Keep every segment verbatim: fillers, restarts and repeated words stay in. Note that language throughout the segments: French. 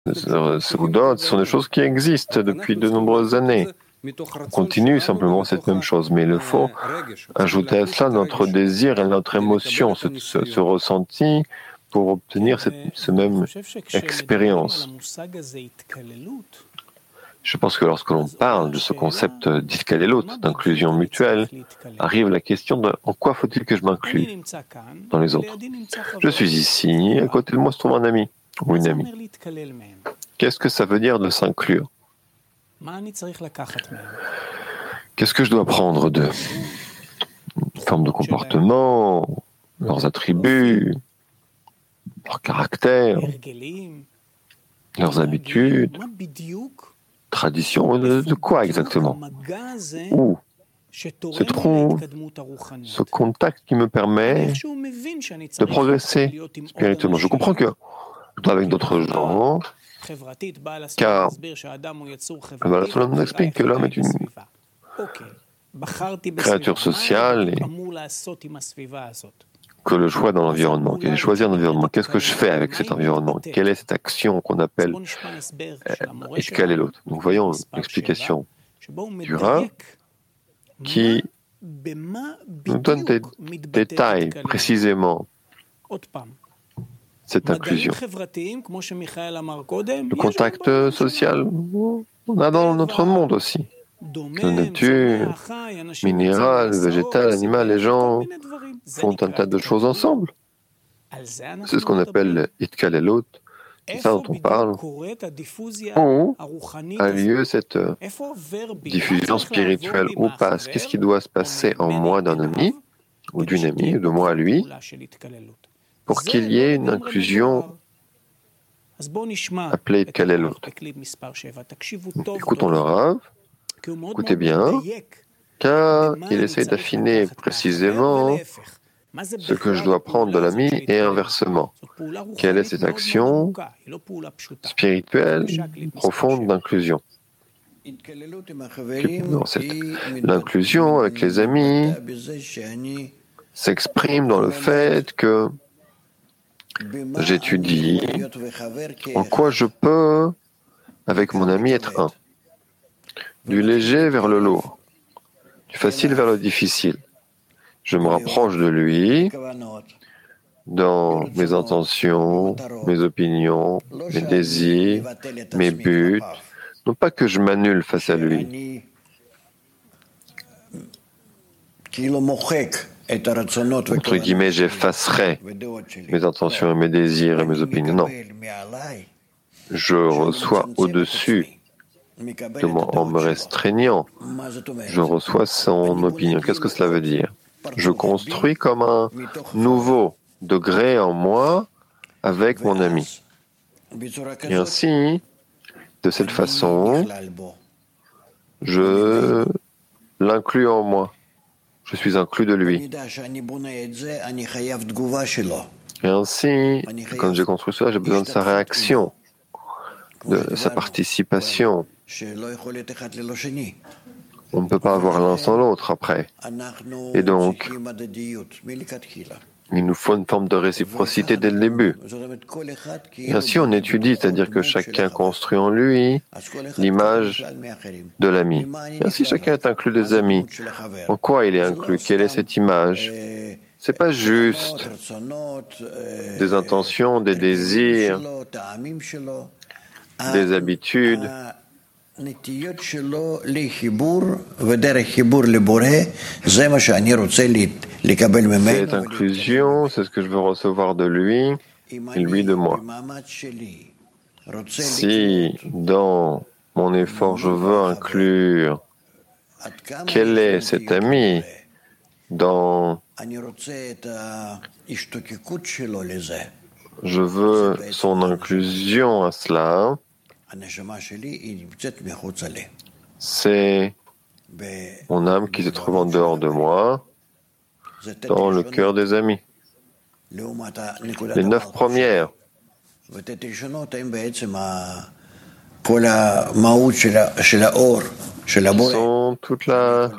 Seudot, ce sont des choses qui existent depuis de nombreuses années. On continue simplement cette même chose, mais il faut ajouter à cela notre désir et notre émotion, ce, ce, ce ressenti pour obtenir cette, cette même expérience. Je pense que lorsque l'on parle de ce concept d'Itkalelut, d'inclusion mutuelle, arrive la question de en quoi faut-il que je m'inclue dans les autres. Je suis ici, à côté de moi se trouve un ami ou une amie. Qu'est-ce que ça veut dire de s'inclure? Qu'est-ce que je dois prendre d'eux? Une forme de comportement, leurs attributs, leur caractère, leurs habitudes, traditions, de, de quoi exactement? Où se trouve ce contact qui me permet de progresser spirituellement? Je comprends que avec d'autres gens, car voilà, cela nous explique que l'homme est une créature sociale et que le choix dans l'environnement, que choisir un environnement. Qu'est-ce que je fais avec cet environnement? Quelle est cette action qu'on appelle euh, Itkalelut? Donc voyons l'explication du Rav qui nous donne des détails précisément cette inclusion. Le contact social, on a dans notre monde aussi. La nature, minérale, végétale, animale, les gens font un tas de choses ensemble. C'est ce qu'on appelle Itkalelut, c'est ça dont on parle. Où a lieu cette diffusion spirituelle? Où passe? Qu'est-ce qui doit se passer en moi d'un ami, ou d'une amie, ou de moi à lui, pour qu'il y ait une inclusion appelée Itkalelut? Écoutons le Rav, écoutez bien, car il essaye d'affiner précisément ce que je dois prendre de l'ami et inversement. Quelle est cette action spirituelle profonde d'inclusion? L'inclusion avec les amis s'exprime dans le fait que j'étudie en quoi je peux, avec mon ami, être un. Du léger vers le lourd, du facile vers le difficile. Je me rapproche de lui dans mes intentions, mes opinions, mes désirs, mes buts. Non pas que je m'annule face à lui, entre guillemets, j'effacerai mes intentions, mes désirs et mes opinions. Non. Je reçois au-dessus de moi, en me restreignant. Je reçois son opinion. Qu'est-ce que cela veut dire? Je construis comme un nouveau degré en moi avec mon ami. Et ainsi, de cette façon, je l'inclus en moi. Je suis inclus de lui. Et ainsi, quand j'ai construit cela, j'ai besoin de sa réaction, de sa participation. On ne peut pas avoir l'un sans l'autre après. Et donc, il nous faut une forme de réciprocité dès le début. Et ainsi on étudie, c'est-à-dire que chacun construit en lui l'image de l'ami. Et ainsi chacun est inclus des amis. En quoi il est inclus? Quelle est cette image? C'est pas juste des intentions, des désirs, des habitudes. Cette inclusion, c'est ce que je veux recevoir de lui et lui de moi. Si dans mon effort je veux inclure quel est cet ami dans je veux son inclusion à cela, c'est mon âme qui se trouve en dehors de moi, dans le cœur des amis. Les neuf premières sont toute la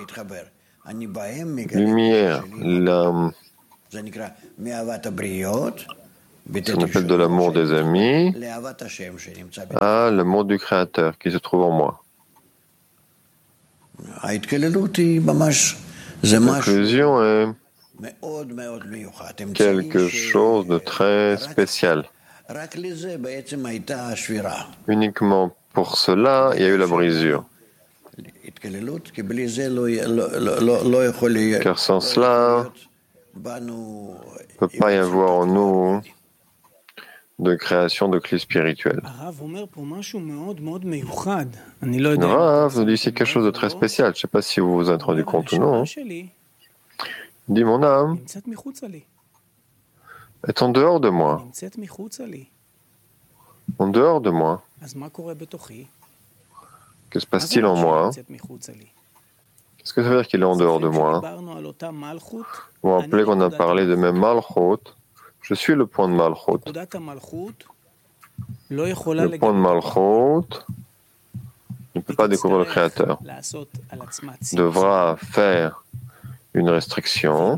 lumière, la ce qu'on appelle de l'amour des amis, à l'amour du Créateur qui se trouve en moi. L'inclusion est quelque chose de très spécial. Uniquement pour cela, il y a eu la brisure. Car sans cela, il ne peut pas y avoir en nous de création de clés spirituelles. Le Rav nous dit c'est quelque chose de très spécial. Je ne sais pas si vous vous êtes rendu compte ou non. Il dit mon âme est en dehors de moi. En dehors de moi. Que se passe-t-il en moi? Qu'est-ce que ça veut dire qu'il est en dehors de moi? Vous vous rappelez qu'on a parlé de même Malchut. Je suis le point de Malchut. Le point de Malchut ne peut pas découvrir le Créateur. Il devra faire une restriction.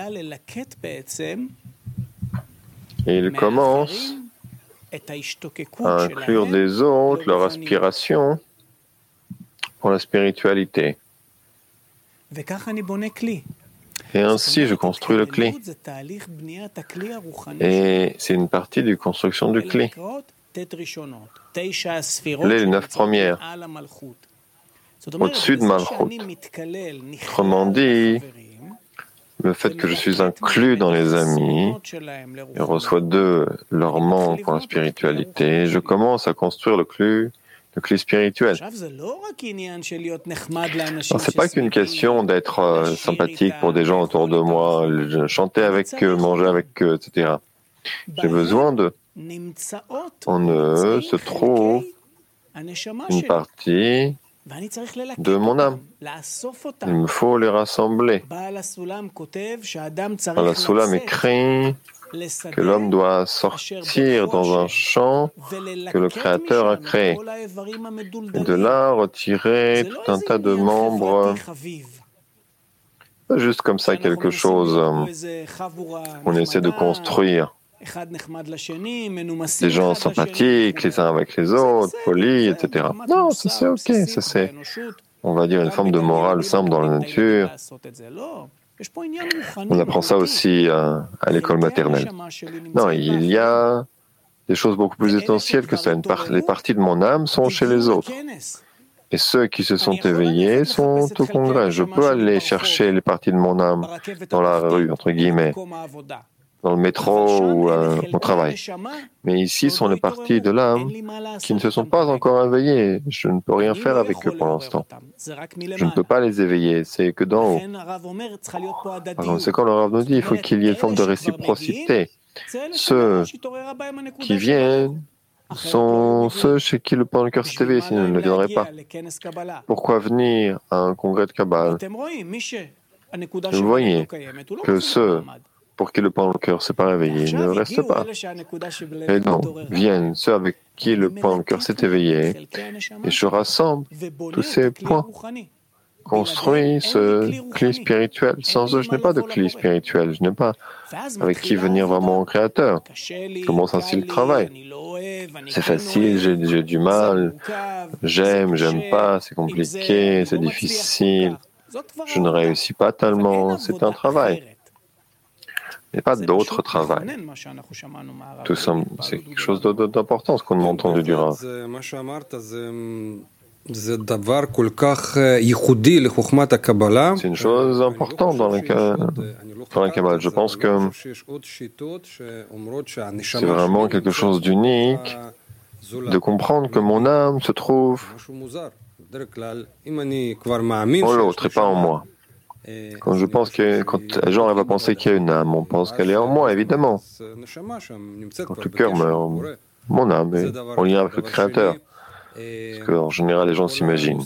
Et il commence à inclure des autres, leur aspiration pour la spiritualité. Et ainsi, je construis le clé. Et c'est une partie de construction du clé. Les neuf premières, au-dessus de Malchut. Autrement dit, le fait que je suis inclus dans les amis, et reçois d'eux leur manque pour la spiritualité, je commence à construire le clé, le clé spirituel. Ce n'est pas qu'une question d'être euh, sympathique pour des gens autour de moi, chanter avec eux, manger avec eux, et cetera. J'ai besoin d'eux. En eux se trouve une partie de mon âme. Il me faut les rassembler. Bala Sulam écrit que l'homme doit sortir dans un champ que le Créateur a créé. Et de là, retirer tout un tas de membres. Pas juste comme ça quelque chose qu'on essaie de construire. Des gens sympathiques, les uns avec les autres, polis, et cetera. Non, ça c'est ok, ça c'est, on va dire, une forme de morale simple dans la nature. On apprend ça aussi à, à l'école maternelle. Non, il y a des choses beaucoup plus essentielles que ça. Une part, les parties de mon âme sont chez les autres. Et ceux qui se sont éveillés sont au congrès. Je peux aller chercher les parties de mon âme dans la rue, entre guillemets, dans le métro ou euh, au travail. Mais ici sont les parties de l'âme qui ne se sont pas encore éveillées. Je ne peux rien faire avec eux pour l'instant. Je ne peux pas les éveiller, c'est que d'en haut. Alors, c'est quand le Rav nous dit il faut qu'il y ait une forme de réciprocité. Ceux qui viennent sont ceux chez qui le point de cœur s'est éveillé, sinon ils ne viendraient pas. Pourquoi venir à un congrès de Kabbalah? Vous voyez que ceux pour qui le point de cœur ne s'est pas réveillé ne restent pas. Et donc, viennent ceux avec qui le point de cœur s'est éveillé et je rassemble tous ces points. Construis ce clé spirituel. Sans eux, je n'ai pas de clé spirituel. Je n'ai pas avec qui venir vraiment au Créateur. Comment ainsi le travail? C'est facile, j'ai, j'ai du mal, j'aime, j'aime pas, c'est compliqué, c'est difficile. Je ne réussis pas tellement. C'est un travail. Il n'y a pas d'autre travail. Tout ça, c'est quelque chose d'important, ce qu'on a entendu du Rav. C'est une chose importante dans la, dans la Kabbalah. Je pense que c'est vraiment quelque chose d'unique de comprendre que mon âme se trouve en l'autre et pas en moi. Quand je pense que, quand les gens arrivent à penser qu'il y a une âme, on pense qu'elle est en moi, évidemment. Quand le cœur meurt, mon âme est en lien avec le Créateur. Parce qu'en général, les gens s'imaginent.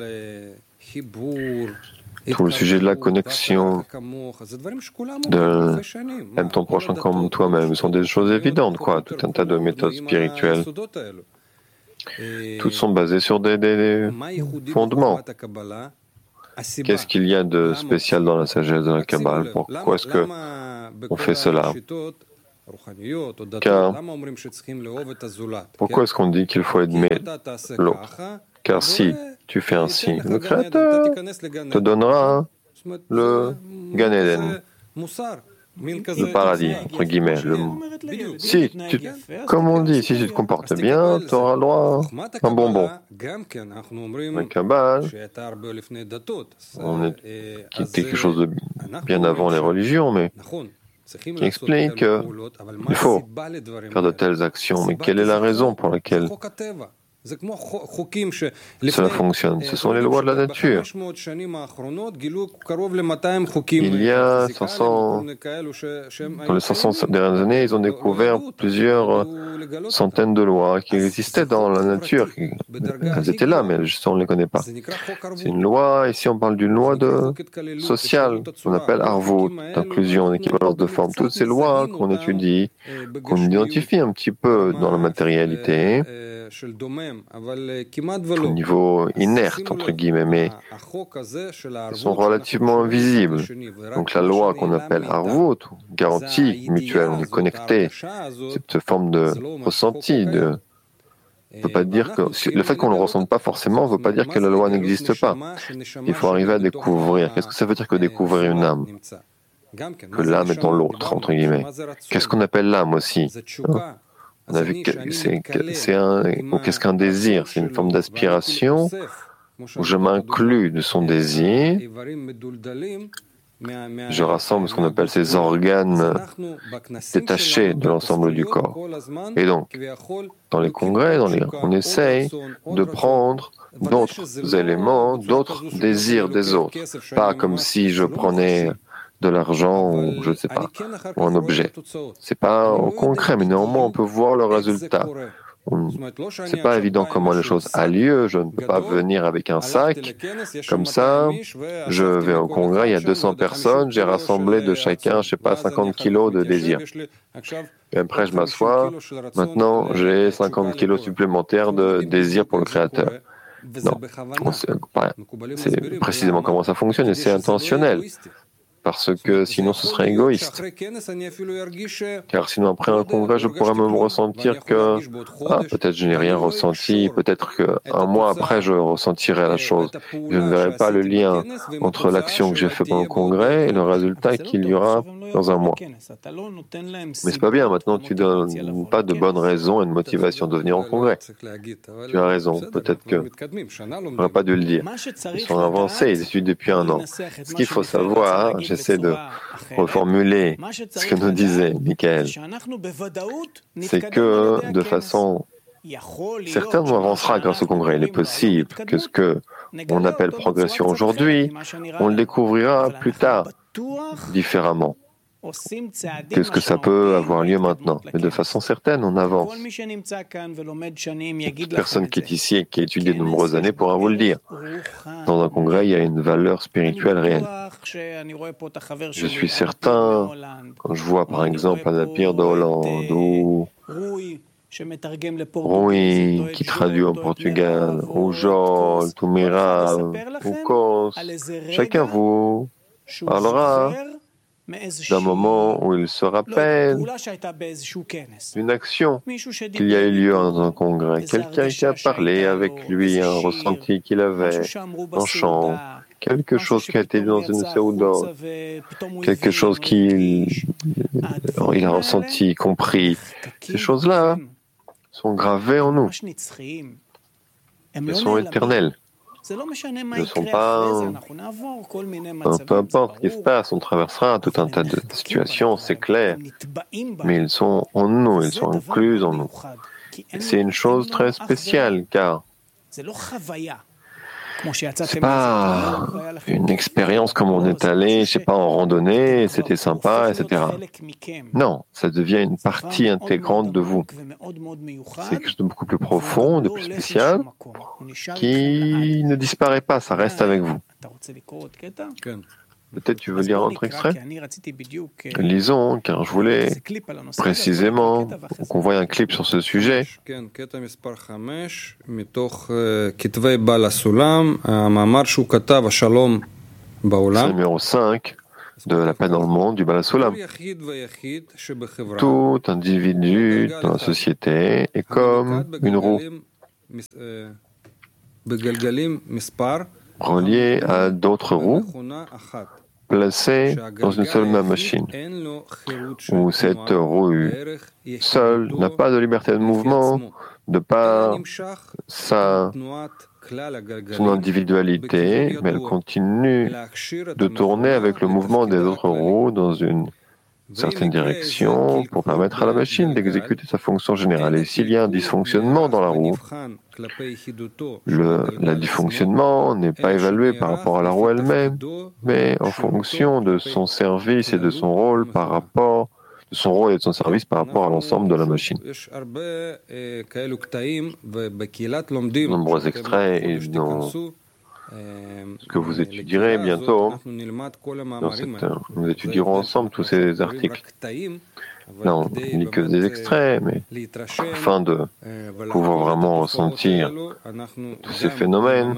Tout le sujet de la connexion, de aime ton prochain comme toi-même, ce sont des choses évidentes, quoi. Tout un tas de méthodes spirituelles. Toutes sont basées sur des, des, des fondements. Qu'est-ce qu'il y a de spécial dans la sagesse de la Kabbalah? Pourquoi est-ce qu'on fait cela? Car pourquoi est-ce qu'on dit qu'il faut aimer l'autre? Car si tu fais ainsi, le Créateur te donnera le Gan Eden, le paradis, entre guillemets. Le... Si, tu... comme on dit, si tu te comportes bien, tu auras le droit à un bonbon. Un Kabbal, on est qui est quelque chose de bien avant les religions, mais qui explique qu'il faut faire de telles actions. Mais quelle est la raison pour laquelle cela fonctionne? Ce sont les lois de la nature. Il y a cinq cents, dans les cinq cents dernières années, ils ont découvert plusieurs centaines de lois qui existaient dans la nature. Elles étaient là, mais juste on ne les connaît pas. C'est une loi, ici on parle d'une loi de sociale, qu'on appelle Arvut, d'inclusion, d'équivalence de forme. Toutes ces lois qu'on étudie, qu'on identifie un petit peu dans la matérialité, au niveau inerte, entre guillemets, mais elles sont relativement invisibles. Donc la loi qu'on appelle Arvut, garantie mutuelle, on est connecté, cette forme de ressenti, de... ne peut pas dire que le fait qu'on ne le ressente pas forcément ne veut pas dire que la loi n'existe pas. Il faut arriver à découvrir. Qu'est-ce que ça veut dire que découvrir une âme? Que l'âme est dans l'autre, entre guillemets. Qu'est-ce qu'on appelle l'âme aussi? Hein? On a vu que c'est, c'est un, ou qu'est-ce qu'un désir? C'est une forme d'aspiration où je m'inclus de son désir. Je rassemble ce qu'on appelle ces organes détachés de l'ensemble du corps. Et donc, dans les congrès, dans les, on essaye de prendre d'autres éléments, d'autres désirs des autres. Pas comme si je prenais de l'argent ou je ne sais pas, ou un objet. C'est pas au concret, mais néanmoins on peut voir le résultat. C'est pas évident comment les choses a lieu. Je ne peux pas venir avec un sac comme ça. Je vais au congrès, il y a deux cents personnes, j'ai rassemblé de chacun, je sais pas, cinquante kilos de désir. Et après je m'assois. Maintenant j'ai cinquante kilos supplémentaires de désir pour le Créateur. Non, c'est précisément comment ça fonctionne et c'est intentionnel. Parce que sinon ce serait égoïste. Car sinon après un congrès, je pourrais même ressentir que ah, peut-être je n'ai rien ressenti, peut-être qu'un mois après je ressentirai la chose. Je ne verrai pas le lien entre l'action que j'ai faite pendant le congrès et le résultat qu'il y aura dans un mois. Mais c'est pas bien, maintenant tu donnes pas de bonnes raisons et de motivation de venir au congrès. Tu as raison, peut-être que je n'aurais pas dû le dire. Ils sont avancés, ils étudient depuis un an. Ce qu'il faut savoir, j'essaie de reformuler ce que nous disait Michael, c'est que de façon certaine, on avancera grâce au congrès. Il est possible que ce que on appelle progression aujourd'hui, on le découvrira plus tard, différemment, que ce que ça peut avoir lieu maintenant. Mais de façon certaine, on avance. Toute personne qui est ici et qui a étudié de nombreuses années pourra vous le dire. Dans un congrès, il y a une valeur spirituelle réelle. Je suis certain, quand je vois par exemple un Apir de Hollande ou Rui qui traduit en portugais, ou Joel, ou Mirav, ou Kos, chacun vous parlera d'un moment où il se rappelle d'une action qu'il y a eu lieu dans un congrès, quelqu'un qui a parlé avec lui, un ressenti qu'il avait, un chant, quelque chose qui a été dit dans une séoudot, quelque chose qu'il il a ressenti, compris. Ces choses-là sont gravées en nous. Elles sont éternelles. Ne sont pas, peu importe ce qui se passe, on traversera tout un tas de situations, c'est clair, mais ils sont en nous, ils sont inclus en nous. C'est une chose très spéciale, car c'est pas une expérience comme on est allé, je sais pas, en randonnée, c'était sympa, et cetera. Non, ça devient une partie intégrante de vous. C'est quelque chose de beaucoup plus profond, de plus spécial, qui ne disparaît pas, ça reste avec vous. Peut-être tu veux lire un autre extrait? Lisons, car je voulais précisément qu'on voie un clip sur ce sujet. C'est numéro cinq de la paix dans le monde, du Bala Sulam. Tout individu dans la société est comme une roue reliée à d'autres roues placées dans une seule même machine, où cette roue seule n'a pas de liberté de mouvement, de par sa, son individualité, mais elle continue de tourner avec le mouvement des autres roues dans une certaine direction pour permettre à la machine d'exécuter sa fonction générale. Et s'il y a un dysfonctionnement dans la roue, le la dysfonctionnement n'est pas évalué par rapport à la roue elle-même, mais en fonction de son service et de son rôle par rapport de son rôle et de son service par rapport à l'ensemble de la machine. De nombreux extraits et dans ce que vous étudierez bientôt, dans cette, nous étudierons ensemble tous ces articles. Là, on ne lit que des extraits, mais afin de pouvoir vraiment ressentir tous ces phénomènes,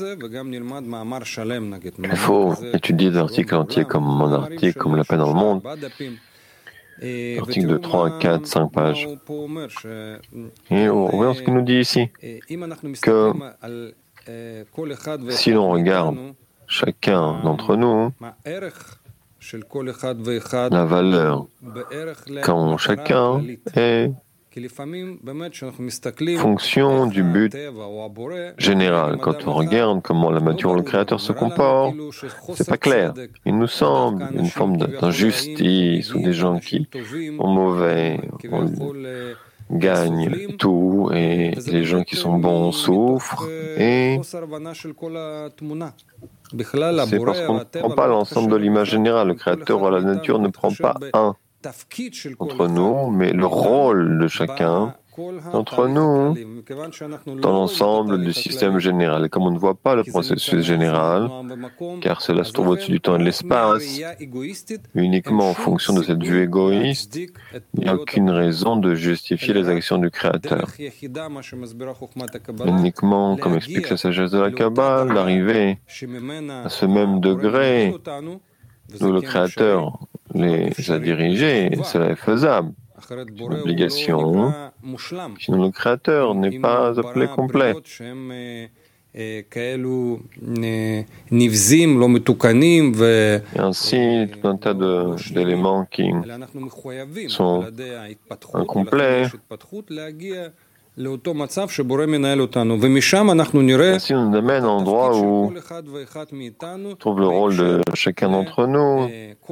il faut étudier des articles entiers comme mon article, comme La paix dans le monde, article de trois, quatre, cinq pages. Et voyons ce qu'il nous dit ici, que si l'on regarde chacun d'entre nous, la valeur qu'ont chacun est fonction du but général. Quand on regarde comment la nature ou le Créateur se comporte, c'est pas clair. Il nous semble une forme d'injustice ou des gens qui sont mauvais gagnent tout et les gens qui sont bons souffrent. Et c'est parce qu'on ne prend pas l'ensemble de l'image générale. Le Créateur ou la nature ne prend pas un entre nous, mais le rôle de chacun d'entre nous dans l'ensemble du système général. Et comme on ne voit pas le processus général, car cela se trouve au-dessus du temps et de l'espace, uniquement en fonction de cette vue égoïste, il n'y a aucune raison de justifier les actions du Créateur. Uniquement, comme explique la sagesse de la Kabbale, d'arriver à ce même degré où le Créateur les a dirigés, cela est faisable. C'est une obligation, sinon le Créateur n'est pas appelé complet. Et ainsi, tout un tas d'éléments qui sont incomplets. Ainsi, on nous amène à un endroit où on trouve le rôle de chacun d'entre nous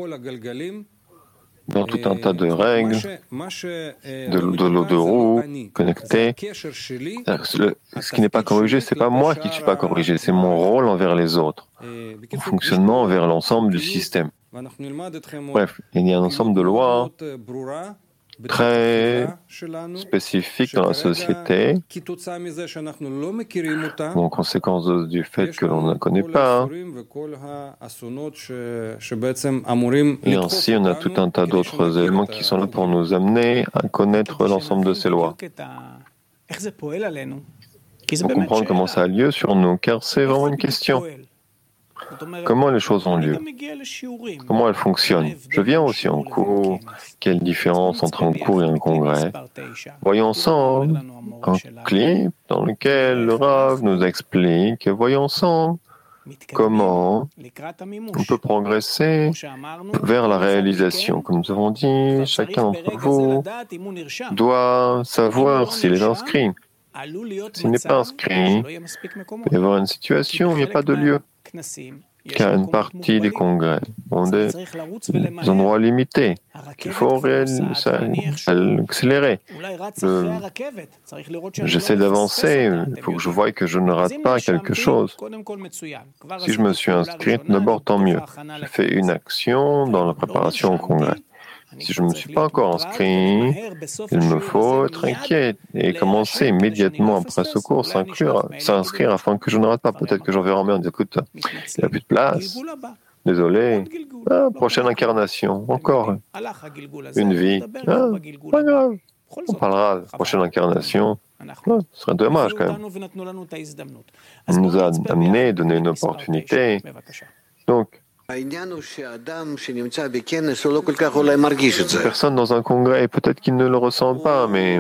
dans tout un tas de règles, de, de l'eau de roue connectée. Le, ce qui n'est pas corrigé, ce n'est pas moi qui ne suis pas corrigé, c'est mon rôle envers les autres, mon fonctionnement envers l'ensemble du système. Bref, il y a un ensemble de lois très spécifiques dans la société, en conséquence de, du fait que l'on ne connaît pas. Et ainsi, on a tout un tas d'autres éléments qui sont là pour nous amener à connaître l'ensemble de ces lois. Pour comprendre comment ça a lieu sur nous, car c'est vraiment une question. Comment les choses ont lieu? Comment elles fonctionnent? Je viens aussi en cours. Quelle différence entre un cours et un congrès? Voyons ensemble un clip dans lequel le Rav nous explique, et voyons ensemble comment on peut progresser vers la réalisation. Comme nous avons dit, chacun d'entre vous doit savoir s'il est inscrit. S'il n'est pas inscrit, il peut y avoir une situation où il n'y a pas de lieu. Car une partie des congrès ont des, des endroits limités qu'il faut accélérer. Le, j'essaie d'avancer, il faut que je voie que je ne rate pas quelque chose. Si je me suis inscrit, d'abord tant mieux. J'ai fait une action dans la préparation au congrès. Si je ne me suis pas encore inscrit, il me faut être inquiet et commencer immédiatement après ce cours, s'inscrire afin que je ne rate pas. Peut-être que j'en verrai en merde, écoute, il n'y a plus de place. Désolé. Ah, prochaine incarnation, encore une vie. Ah, pas grave. On parlera de la prochaine incarnation. Ah, ce serait dommage quand même. On nous a amené, donné une opportunité. Donc, Personne dans un congrès, peut-être qu'il ne le ressent pas, mais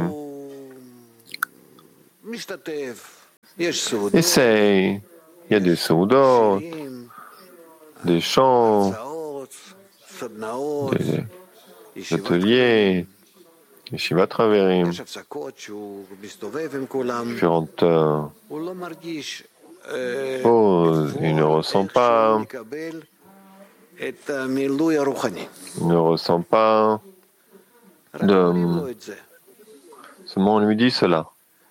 essaye. Il y a des soudot, des chants, des ateliers, des shivat traverim, différentes euh, pauses. Il ne ressent pas, il ne ressent pas de... Seulement on lui dit cela.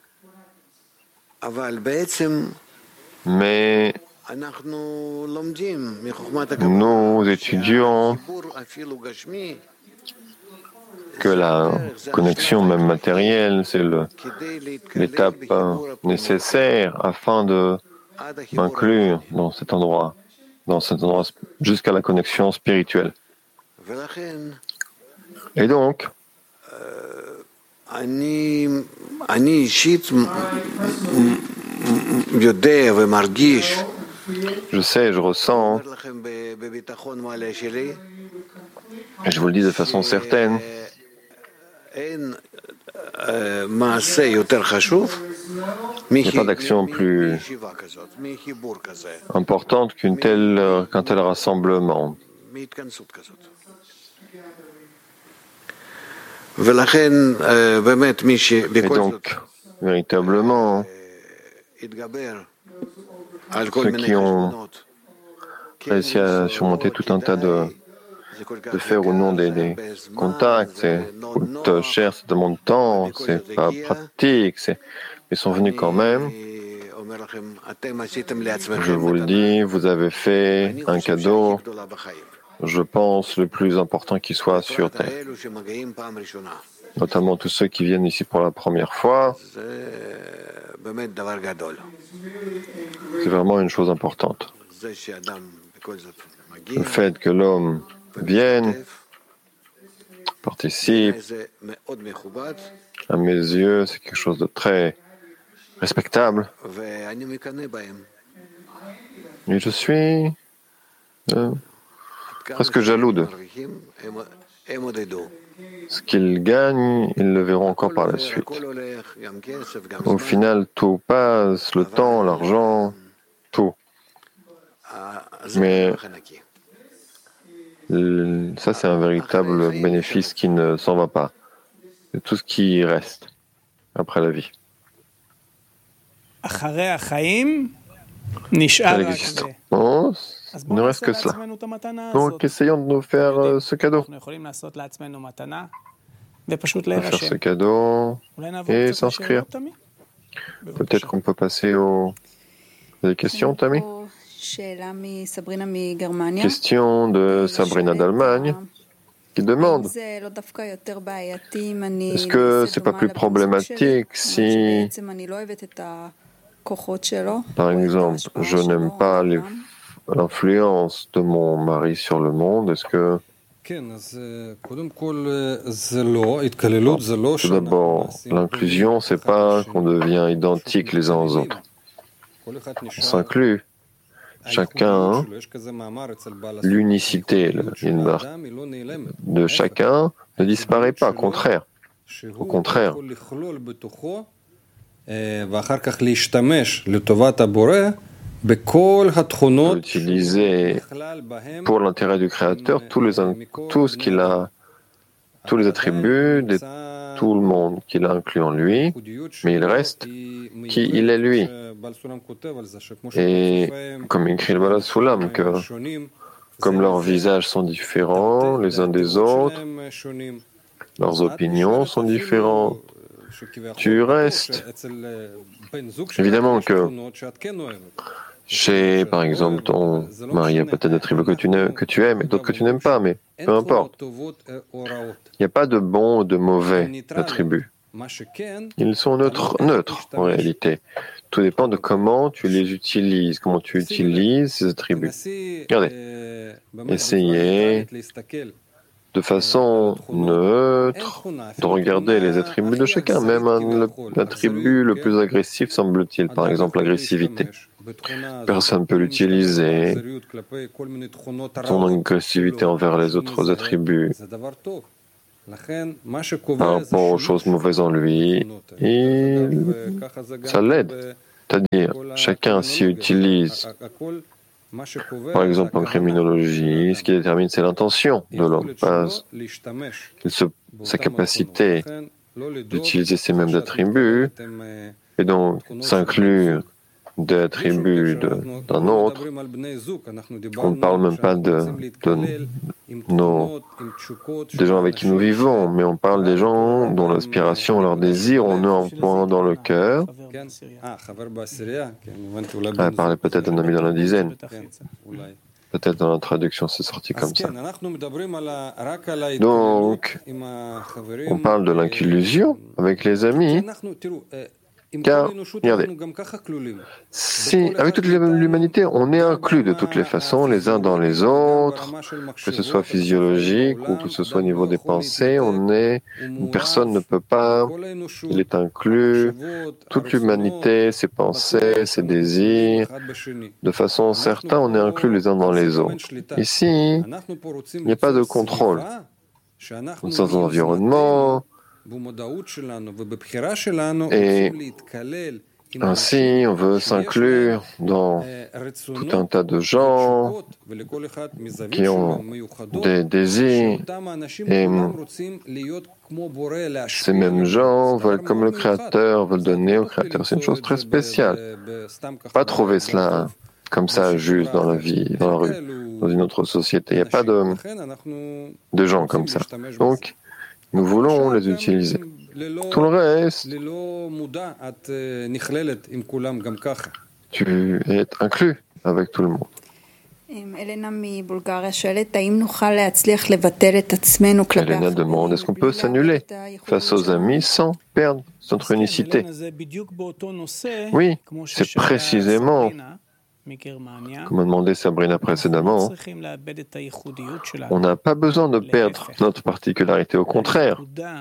Mais nous étudions que la connexion même matérielle, c'est l'étape nécessaire afin de m'inclure dans cet endroit, dans cet endroit jusqu'à la connexion spirituelle. Et donc, je sais, je ressens, et je vous le dis de façon certaine, il n'y a pas d'action plus importante qu'une telle, qu'un tel rassemblement. Et donc, véritablement, ceux qui ont réussi à surmonter tout un tas de, de faire au nom des, des contacts, c'est coûte cher, ça demande temps, c'est pas pratique, c'est, ils sont venus quand même. Je vous le dis, vous avez fait un cadeau, je pense, le plus important qui soit sur Terre. Notamment tous ceux qui viennent ici pour la première fois. C'est vraiment une chose importante. Le fait que l'homme vienne, participe, à mes yeux, c'est quelque chose de très respectable. Et je suis euh, presque jaloux de ce qu'ils gagnent, ils le verront encore par la suite. Au final, tout passe, le temps, l'argent, tout. Mais ça, c'est un véritable bénéfice qui ne s'en va pas. C'est tout ce qui reste après la vie. Après l'existence, il ne reste que cela. Donc, essayons de nous faire euh, ce cadeau. Faire ce cadeau et s'inscrire. Peut-être qu'on peut passer aux des questions, Tammy. Question de Sabrina d'Allemagne qui demande est-ce que c'est pas plus problématique si, par exemple, je n'aime pas les, l'influence de mon mari sur le monde, est-ce que bon, tout d'abord, l'inclusion, c'est pas qu'on devient identique les uns aux autres. On s'inclut. Chacun, l'unicité de chacun ne disparaît pas, au contraire. Au contraire. Utiliser pour l'intérêt du Créateur tous les, tout ce qu'il a, tous les attributs de tout le monde qu'il a inclus en lui, mais il reste qui il est lui. Et comme écrit le Baal Sulam, que comme leurs visages sont différents les uns des autres, leurs opinions sont différentes, tu restes. Évidemment que chez, par exemple, ton mari, il y a peut-être des attributs que tu, que tu aimes et d'autres que tu n'aimes pas, mais peu importe. Il n'y a pas de bons ou de mauvais attributs. Ils sont neutres, neutres en réalité. Tout dépend de comment tu les utilises, comment tu utilises ces attributs. Regardez, essayez de façon neutre de regarder les attributs de chacun, même un, l'attribut le plus agressif, semble-t-il, par exemple l'agressivité. Personne ne peut l'utiliser. Son agressivité envers les autres attributs, par rapport aux choses mauvaises en lui, et ça l'aide. C'est-à-dire, chacun s'y utilise. Par exemple, en criminologie, ce qui détermine, c'est l'intention de l'homme, pas sa capacité d'utiliser ces mêmes attributs, et donc s'inclure d'attributs d'un autre. On ne parle même pas de, de nos, des gens avec qui nous vivons, mais on parle des gens dont l'aspiration, leur désir, on a un point dans le cœur. Ah, elle parlait peut-être d'un ami dans la dizaine. Peut-être dans la traduction, c'est sorti comme ça. Donc, on parle de l'inclusion avec les amis, car, regardez, si, avec toute l'humanité, on est inclus de toutes les façons, les uns dans les autres, que ce soit physiologique ou que ce soit au niveau des pensées, on est, une personne ne peut pas, il est inclus, toute l'humanité, ses pensées, ses désirs, de façon certaine, on est inclus les uns dans les autres. Ici, il n'y a pas de contrôle. Dans un environnement, et ainsi, on veut s'inclure dans tout un tas de gens qui ont des désirs, et ces mêmes gens veulent, comme le Créateur, veulent donner au Créateur. C'est une chose très spéciale. Pas trouver cela comme ça, juste dans la vie, dans la rue, dans une autre société. Il n'y a pas de, de gens comme ça. Donc, nous voulons les utiliser. Tout le reste, tu es inclus avec tout le monde. Elena demande, est-ce qu'on peut s'annuler face aux amis sans perdre notre unicité? Oui, c'est précisément, comme a demandé Sabrina précédemment, on n'a pas besoin de perdre notre particularité, au contraire.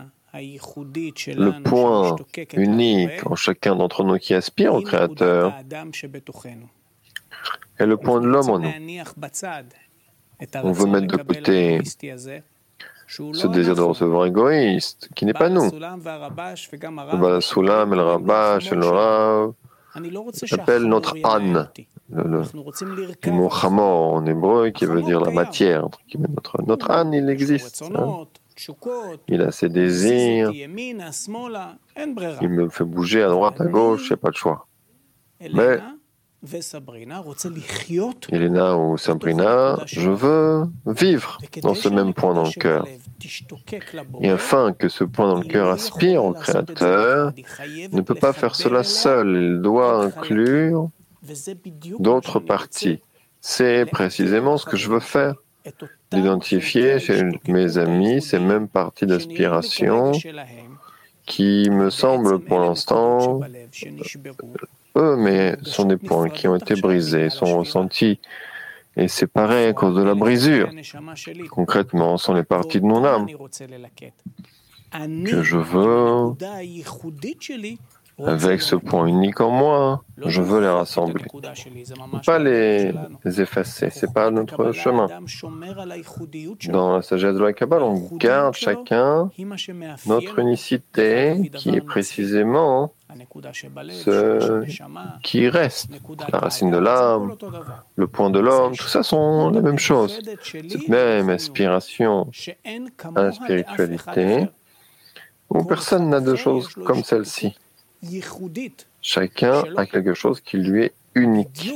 Le point unique en chacun d'entre nous qui aspire au Créateur est le point de l'homme en nous. On veut mettre de côté ce désir de recevoir égoïste, qui n'est pas nous. Le Baal Soulam et le Rabash et le Rav appellent notre âne, le, le, le mot chamor en hébreu qui veut dire la matière. Notre, notre âne, il existe. Hein. Il a ses désirs, il me fait bouger à droite, à gauche, il n'y a pas de choix. Mais Elena ou Sabrina, je veux vivre dans ce même point dans le cœur. Et afin que ce point dans le cœur aspire au Créateur, ne peut pas faire cela seul, il doit inclure d'autres parties. C'est précisément ce que je veux faire. D'identifier chez mes amis ces mêmes parties d'aspiration qui me semblent pour l'instant, eux, mais sont des points qui ont été brisés, sont ressentis et séparés à cause de la brisure. Concrètement, ce sont les parties de mon âme que je veux, avec ce point unique en moi, je veux les rassembler. Pas les, les effacer, c'est pas notre chemin. Dans la sagesse de la Kabbale, on garde chacun notre unicité qui est précisément ce qui reste. La racine de l'âme, le point de l'homme, tout ça sont la même chose. Cette même aspiration à la spiritualité, où personne n'a de choses comme celle-ci. Chacun a quelque chose qui lui est unique.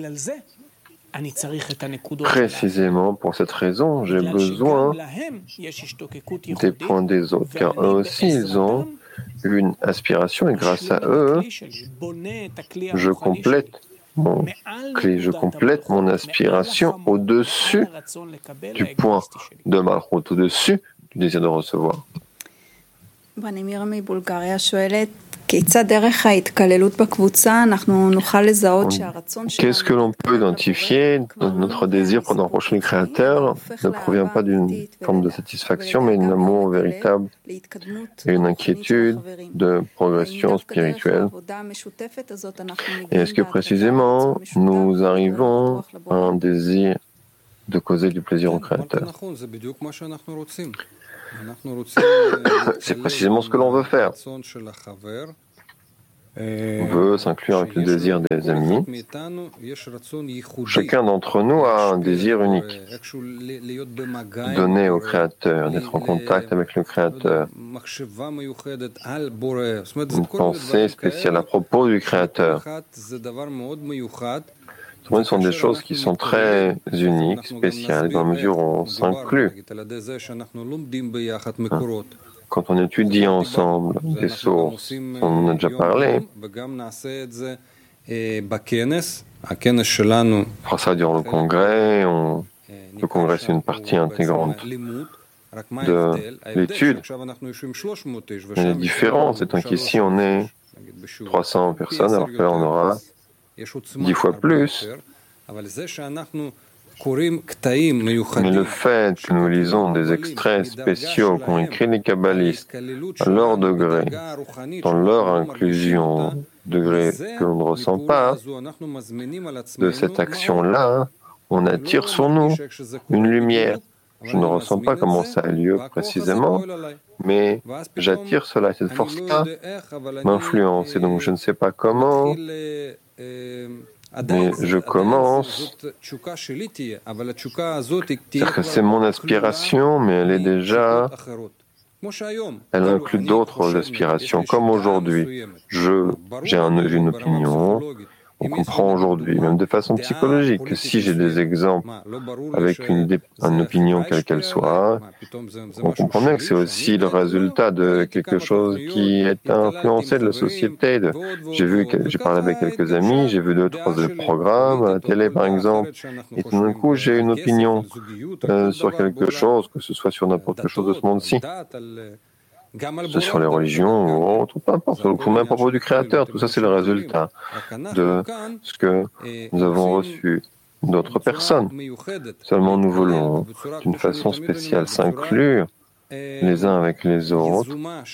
Précisément pour cette raison, j'ai besoin des points des autres, car eux aussi, ils ont une aspiration et grâce à eux, je complète mon clé, je complète mon aspiration au-dessus du point de Malchut, au-dessus du désir de recevoir. Qu'est-ce que l'on peut identifier dans notre désir pour nous rapprocher du Créateur ne provient pas d'une forme de satisfaction, mais d'un amour véritable et une inquiétude de progression spirituelle. Et est-ce que précisément nous arrivons à un désir de causer du plaisir au Créateur? C'est précisément ce que l'on veut faire. On veut s'inclure avec le désir des amis. Chacun d'entre nous a un désir unique, donner au Créateur, d'être en contact avec le Créateur. Une pensée spéciale à propos du Créateur. Ce sont des choses qui sont très uniques, spéciales, dans la mesure où on s'inclut. Quand on étudie ensemble des sources, on en a déjà parlé. On fera ça durant le congrès. On... Le congrès, c'est une partie intégrante de l'étude. Mais la différence étant qu'ici, on est trois cents personnes, alors que là, on aura dix fois plus. Mais le fait que nous lisons des extraits spéciaux qu'ont écrits les kabbalistes à leur degré, dans leur inclusion, degré que l'on ne ressent pas, de cette action-là, on attire sur nous une lumière. Je ne ressens pas comment ça a lieu précisément, mais j'attire cela. Cette force-là m'influence. Et donc je ne sais pas comment, mais je commence. C'est-à-dire que c'est mon aspiration, mais elle est déjà... Elle inclut d'autres aspirations, comme aujourd'hui. Je, j'ai un, une opinion. On comprend aujourd'hui, même de façon psychologique, que si j'ai des exemples avec une, idée, une opinion quelle qu'elle soit, on comprend bien que c'est aussi le résultat de quelque chose qui est influencé de la société. De, j'ai vu, j'ai parlé avec quelques amis, j'ai vu deux, trois programmes à la télé, par exemple, et tout d'un coup, j'ai une opinion euh, sur quelque chose, que ce soit sur n'importe quelle chose de ce monde-ci. C'est sur les religions ou autre, peu importe, même à propos du Créateur, tout ça c'est le résultat de ce que nous avons reçu d'autres personnes. Seulement nous voulons d'une façon spéciale s'inclure les uns avec les autres,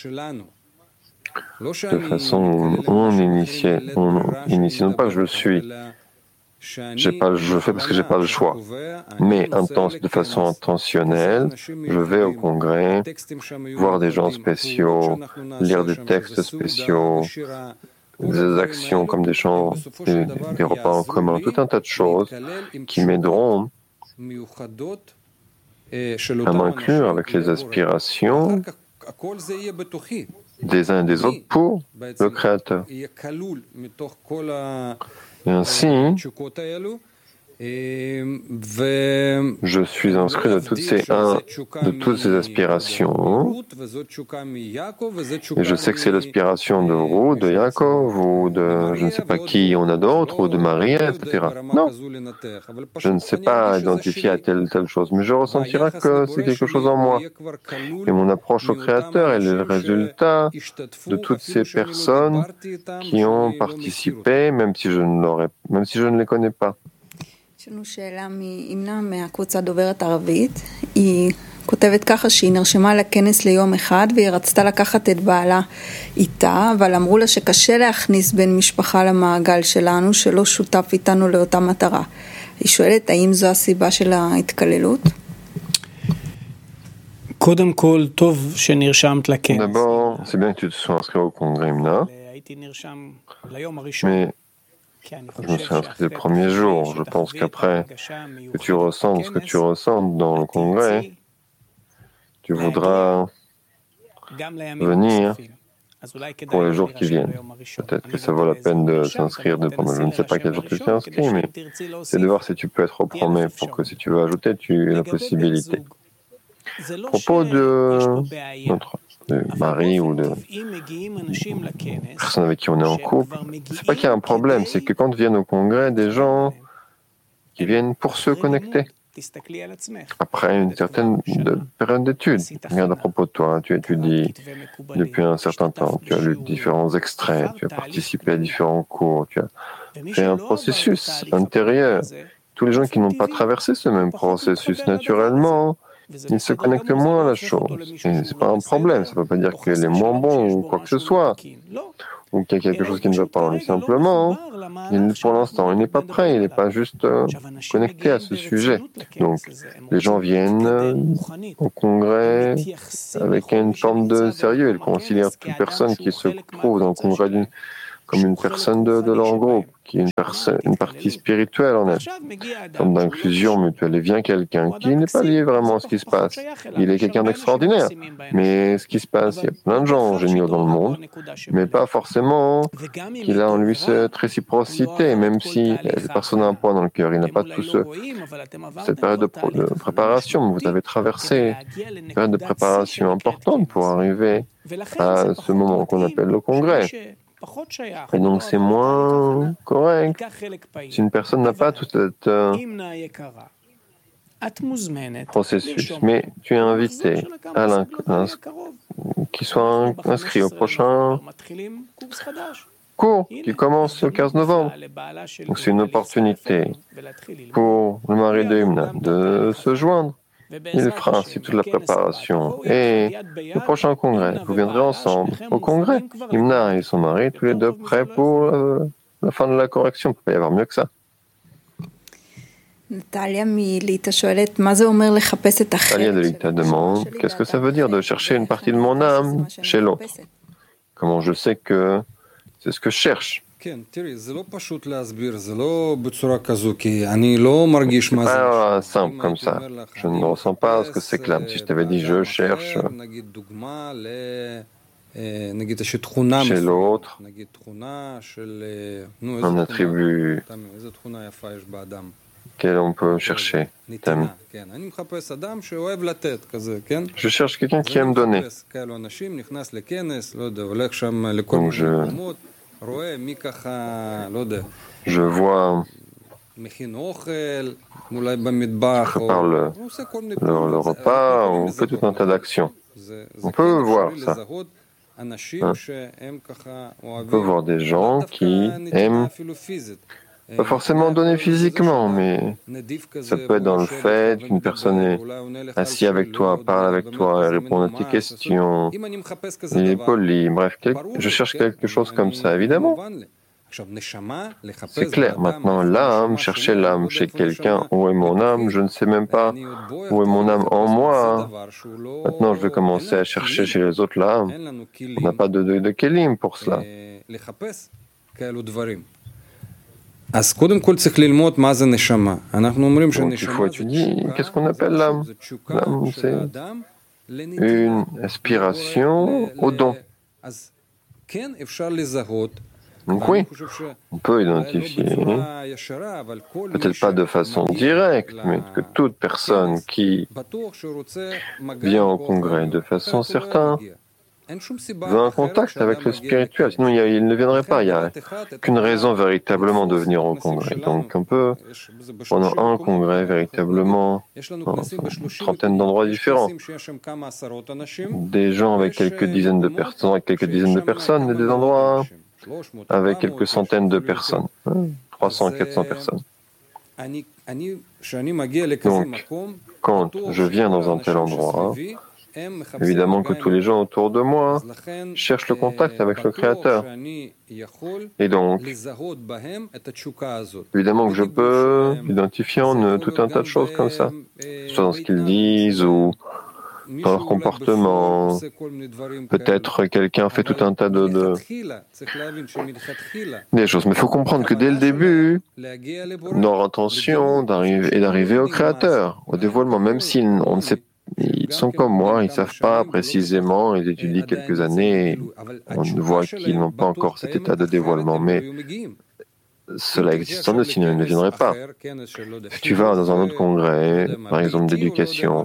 de façon où on initie, on initie, non pas que je le suis, J'ai pas, je fais parce que j'ai pas le choix. Mais intense, de façon intentionnelle, je vais au congrès, voir des gens spéciaux, lire des textes spéciaux, des actions comme des chants, des, des repas en commun, tout un tas de choses qui m'aideront à m'inclure avec les aspirations des uns et des autres pour le Créateur. Et ainsi, je suis inscrit de toutes ces, un, de toutes ces aspirations. Et je sais que c'est l'aspiration de Ruth, de Yaakov, ou de je ne sais pas qui on a d'autres, ou de Marie, et cetera. Non, je ne sais pas identifier à telle ou telle chose, mais je ressentirai que c'est quelque chose en moi. Et mon approche au Créateur est le résultat de toutes ces personnes qui ont participé, même si je ne l'aurais, même si je ne les connais pas. יש לנו שאלה מאמנה מהקבוצה דוברת ערבית. היא כותבת ככה שהיא נרשמה לכנס ליום אחד והיא רצתה לקחת את בעלה איתה, אבל אמרו לה שקשה להכניס בין משפחה למעגל שלנו שלא שותף איתנו לאותה מטרה. היא שואלת האם זו הסיבה של ההתקללות? קודם כל טוב שנרשמת לכנס. D'abord, c'est bien que tu te sois inscrit au congrès Imna. הייתי נרשם ליום הראשון. Mais je me suis inscrit le premier jour. Je pense qu'après que tu ressens ce que tu ressens dans le congrès, tu voudras venir pour les jours qui viennent. Peut-être que ça vaut la peine de s'inscrire de premier. Je ne sais pas quel jour tu t'es inscrit, mais c'est de voir si tu peux être au premier pour que si tu veux ajouter, tu aies la possibilité. À propos de notre de mari ou de personnes avec qui on est en couple, c'est pas qu'il y a un problème, c'est que quand viennent au congrès des gens qui viennent pour se connecter, après une certaine de, période d'étude. Regarde à propos de toi, tu étudies depuis un certain temps, tu as lu différents extraits, tu as participé à différents cours, tu as fait un processus intérieur. Tous les gens qui n'ont pas traversé ce même processus naturellement, ils se connectent moins à la chose. Et ce n'est pas un problème, ça ne veut pas dire qu'il est moins bon ou quoi que ce soit, ou qu'il y a quelque chose qui ne va pas en lui. Simplement, il, pour l'instant, il n'est pas prêt, il n'est pas juste euh, connecté à ce sujet. Donc, les gens viennent euh, au congrès avec une forme de sérieux. Ils considèrent toute personne qui se trouve dans le congrès d'une comme une personne de, de leur groupe, qui est une, personne, une partie spirituelle en elle, comme d'inclusion mutuelle. Et vient quelqu'un qui n'est pas lié vraiment à ce qui se passe. Il est quelqu'un d'extraordinaire, mais ce qui se passe, il y a plein de gens géniaux dans le monde, mais pas forcément qu'il a en lui cette réciprocité, même si la personne a un poids dans le cœur. Il n'a pas tout ce, cette période de, pro, de préparation. Vous avez traversé une période de préparation importante pour arriver à ce moment qu'on appelle le congrès. Et donc c'est moins correct si une personne n'a pas tout cet euh, processus. Mais tu es invité à l'in- qu'il soit inscrit au prochain cours qui commence le quinze novembre. Donc c'est une opportunité pour le mari de Imna de se joindre. Il fera ainsi toute la préparation. Et le prochain congrès, vous viendrez ensemble au congrès. Imna et son mari, tous les deux prêts pour euh, la fin de la correction. Il ne peut pas y avoir mieux que ça. Talia de Lita demande, qu'est-ce que ça veut dire de chercher une partie de mon âme chez l'autre? Comment je sais que c'est ce que je cherche? C'est pas simple comme ça. Je ne ressens pas ce que c'est que l'âme. Si je t'avais dit je cherche chez l'autre un attribut quel on peut chercher. T'aimes. Je cherche quelqu'un qui aime donner. Donc je Je vois, je prépare le, le, le repas, on fait tout un tas d'actions. On peut voir ça. Hein? On peut voir des gens qui aiment, pas forcément donner physiquement, mais ça peut être dans le fait qu'une personne est assise avec toi, parle avec toi, elle répond à tes questions, il est poli, bref, je cherche quelque chose comme ça, évidemment. C'est clair. Maintenant, l'âme, chercher l'âme chez quelqu'un, où est mon âme? Je ne sais même pas où est mon âme en moi. Maintenant, je vais commencer à chercher chez les autres l'âme. On n'a pas de, de, de kelim pour cela. Donc, il faut étudier qu'est-ce qu'on appelle l'âme. L'âme, c'est une aspiration au don. Donc oui, on peut identifier, peut-être pas de façon directe, mais que toute personne qui vient au congrès de façon certaine veut un contact avec le spirituel, sinon il, a, il ne viendrait pas, il n'y a qu'une raison véritablement de venir au congrès. Donc on peut, pendant un congrès véritablement, dans une trentaine d'endroits différents, des gens avec quelques dizaines de personnes, avec quelques dizaines de personnes, et des endroits avec quelques centaines de personnes, hein, trois cents, quatre cents personnes. Donc, quand je viens dans un tel endroit, évidemment que tous les gens autour de moi cherchent le contact avec le Créateur. Et donc, évidemment que je peux identifier en eux tout un tas de choses comme ça, soit dans ce qu'ils disent ou dans leur comportement. Peut-être quelqu'un fait tout un tas de, de des choses. Mais il faut comprendre que dès le début, leur intention est d'arriver au Créateur, au dévoilement, même s'ils on ne sait, ils sont comme moi, ils ne savent pas précisément, ils étudient quelques années, on voit qu'ils n'ont pas encore cet état de dévoilement. Mais cela existe en eux, sinon ils ne viendraient pas. Si tu vas dans un autre congrès, par exemple d'éducation,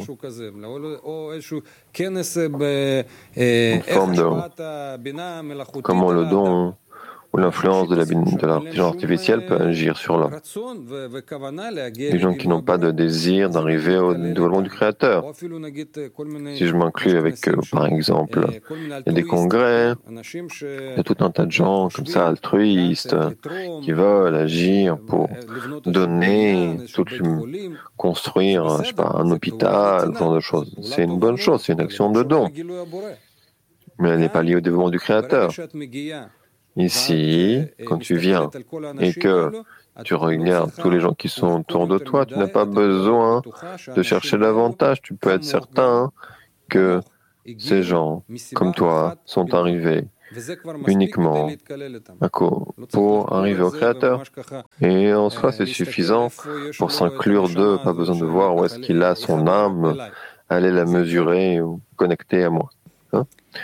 une forme de comment le don où l'influence de la- de l'intelligence artificielle peut agir sur l'homme. Les gens qui n'ont pas de désir d'arriver au dévoilement du Créateur. Si je m'inclus avec eux, par exemple, il y a des congrès, il y a tout un tas de gens comme ça, altruistes, qui veulent agir pour donner, tout, construire, je sais pas, un hôpital, ce genre de choses. C'est une bonne chose, c'est une action de don. Mais elle n'est pas liée au développement du Créateur. Ici, quand tu viens et que tu regardes tous les gens qui sont autour de toi, tu n'as pas besoin de chercher davantage. Tu peux être certain que ces gens, comme toi, sont arrivés uniquement à co- pour arriver au Créateur. Et en soi, c'est suffisant pour s'inclure d'eux. Pas besoin de voir où est-ce qu'il a son âme, aller la mesurer ou connecter à moi. Hein?